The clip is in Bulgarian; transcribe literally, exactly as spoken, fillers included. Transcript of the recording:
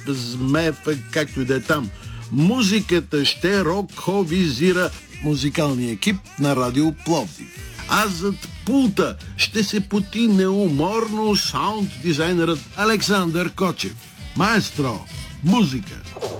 змев, както и да е там. Музиката ще роковизира музикалния екип на Радио Пловдив. А зад пулта ще се поти неуморно саунд дизайнерът Александър Кочев. Маестро, музика.